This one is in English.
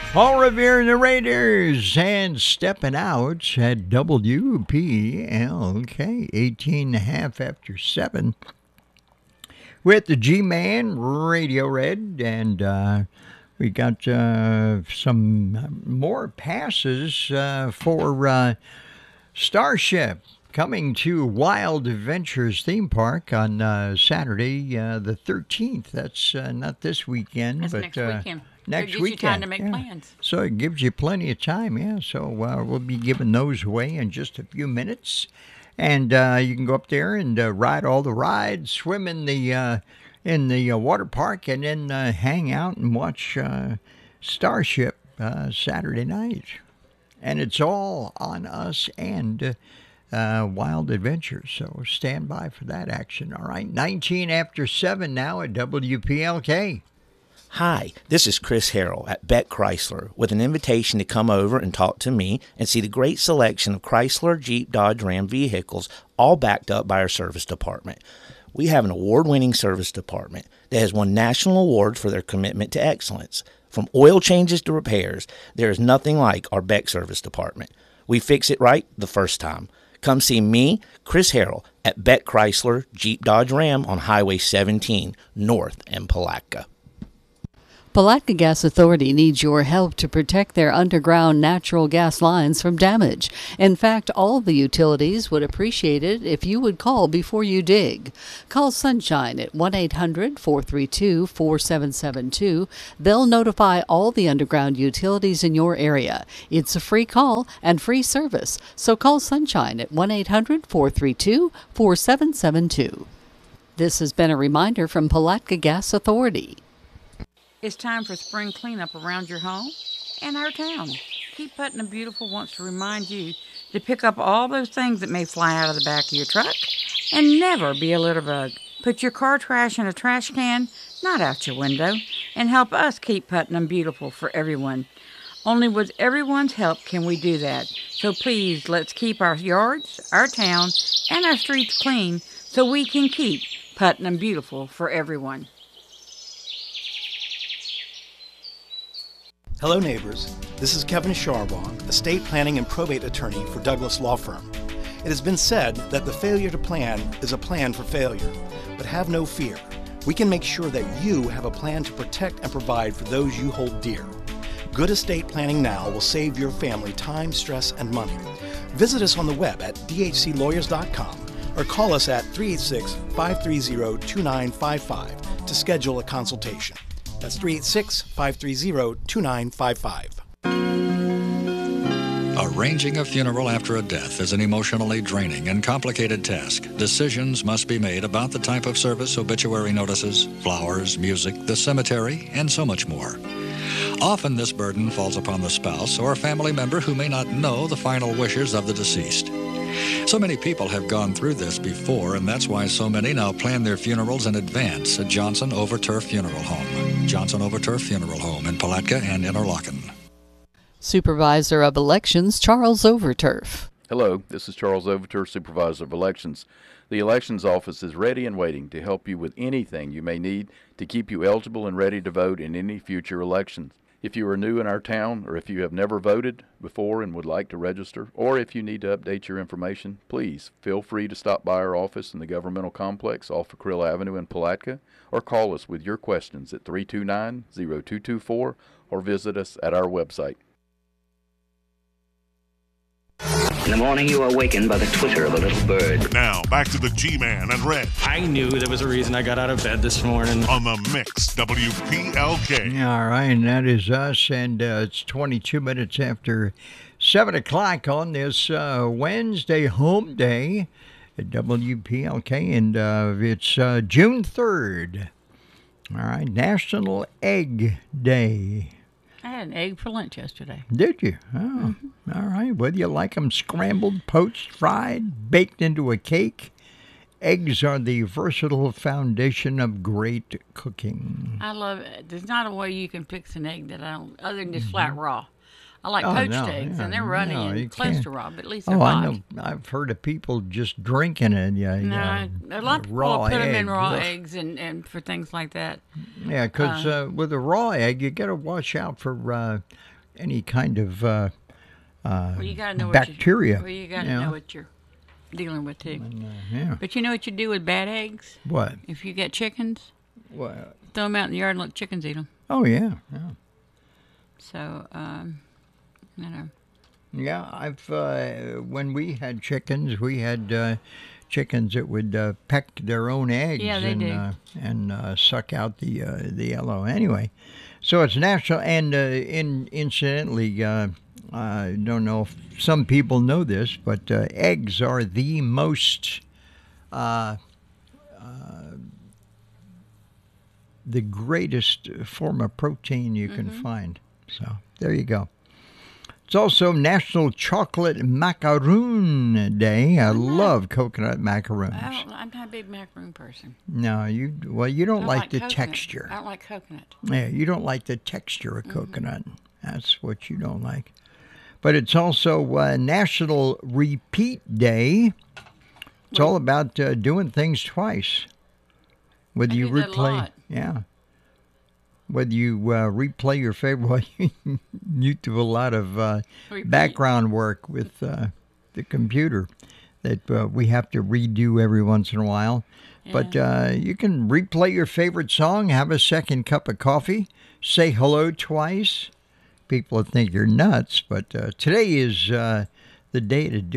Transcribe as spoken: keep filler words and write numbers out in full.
All revering the Raiders and stepping out at W P L K, eighteen and a half after seven. With the G-Man, Radio Red, and uh, we got uh, some more passes uh, for uh, Starship coming to Wild Adventures Theme Park on uh, Saturday uh, the thirteenth. That's uh, not this weekend, That's but next uh, weekend. next so it gives weekend. You time to make yeah. plans. So it gives you plenty of time, yeah. So uh, we'll be giving those away in just a few minutes. And uh, you can go up there and uh, ride all the rides, swim in the uh, in the uh, water park, and then uh, hang out and watch uh, Starship uh, Saturday night. And it's all on us and uh, Wild Adventures. So stand by for that action. All right, nineteen after seven now at W P L K. Hi, this is Chris Harrell at Beck Chrysler with an invitation to come over and talk to me and see the great selection of Chrysler, Jeep, Dodge, Ram vehicles, all backed up by our service department. We have an award-winning service department that has won national awards for their commitment to excellence. From oil changes to repairs, there is nothing like our Beck service department. We fix it right the first time. Come see me, Chris Harrell, at Beck Chrysler, Jeep, Dodge, Ram on Highway seventeen, north in Palatka. Palatka Gas Authority needs your help to protect their underground natural gas lines from damage. In fact, all the utilities would appreciate it if you would call before you dig. Call Sunshine at one eight hundred, four three two, four seven seven two. They'll notify all the underground utilities in your area. It's a free call and free service, so call Sunshine at one eight hundred, four three two, four seven seven two. This has been a reminder from Palatka Gas Authority. It's time for spring cleanup around your home and our town. Keep Putnam Beautiful wants to remind you to pick up all those things that may fly out of the back of your truck and never be a litter bug. Put your car trash in a trash can, not out your window, and help us keep Putnam beautiful for everyone. Only with everyone's help can we do that. So please, let's keep our yards, our town, and our streets clean so we can keep Putnam beautiful for everyone. Hello, neighbors. This is Kevin Charbon, estate planning and probate attorney for Douglas Law Firm. It has been said that the failure to plan is a plan for failure, but have no fear. We can make sure that you have a plan to protect and provide for those you hold dear. Good estate planning now will save your family time, stress, and money. Visit us on the web at d h c lawyers dot com or call us at three eight six, five three zero, two nine five five to schedule a consultation. That's three eight six, five three zero, two nine five five. Arranging a funeral after a death is an emotionally draining and complicated task. Decisions must be made about the type of service, obituary notices, flowers, music, the cemetery, and so much more. Often this burden falls upon the spouse or a family member who may not know the final wishes of the deceased. So many people have gone through this before, and that's why so many now plan their funerals in advance at Johnson Overturf Funeral Home. Johnson Overturf Funeral Home in Palatka and Interlaken. Supervisor of Elections, Charles Overturf. Hello, this is Charles Overturf, Supervisor of Elections. The Elections Office is ready and waiting to help you with anything you may need to keep you eligible and ready to vote in any future elections. If you are new in our town, or if you have never voted before and would like to register, or if you need to update your information, please feel free to stop by our office in the governmental complex off of Krill Avenue in Palatka, or call us with your questions at three two nine, zero two two four, or visit us at our website. In the morning, you are awakened by the twitter of a little bird. Now, back to the G-Man and Red. I knew there was a reason I got out of bed this morning. On the Mix, W P L K. All right, and that is us, and uh, it's twenty-two minutes after seven o'clock on this uh, Wednesday home day at W P L K, and uh, it's uh, June third. All right, National Egg Day. I had an egg for lunch yesterday. Did you? Oh, mm-hmm. All right. Whether you like them scrambled, poached, fried, baked into a cake, eggs are the versatile foundation of great cooking. I love it. There's not a way you can fix an egg that I don't, other than just flat raw. I like Oh, poached no, eggs, yeah, and they're runny no, you and close can't. to raw, but at least they're Oh, I hot. know. I've heard of people just drinking it. Yeah, No, yeah. a lot of people raw put them egg. in raw Ugh. eggs and, and for things like that. Yeah, because Uh, uh, with a raw egg, you got to watch out for uh, any kind of uh, uh, well, you gotta know bacteria. What you, well, you got to you know? know what you're dealing with, too. And, uh, yeah. But you know what you do with bad eggs? What? If you get chickens, What? throw them out in the yard and let chickens eat them. Oh, yeah. Yeah. So, um, you know. Yeah, I've uh, when we had chickens, we had uh, chickens that would uh, peck their own eggs Yeah, they and do. Uh, and uh, suck out the uh, the yellow. Anyway, so it's national. And uh, in incidentally, uh, I don't know if some people know this, but uh, eggs are the most uh, uh, the greatest form of protein you can Mm-hmm. find. So there you go. It's also National Chocolate Macaroon Day. I love coconut macaroons. I don't, I'm not a big macaroon person. No, you well, you I don't don't like, like the coconut. texture. I don't like coconut. Yeah, you don't like the texture of Mm-hmm. coconut. That's what you don't like. But it's also uh, National Repeat Day. It's all about uh, doing things twice. Whether I you do that a replay, lot. yeah. Whether you uh, replay your favorite, well, you do a lot of uh, Repeat. background work with uh, the computer that uh, we have to redo every once in a while. But uh, you can replay your favorite song, have a second cup of coffee, say hello twice. People think you're nuts, but uh, today is uh, the day to do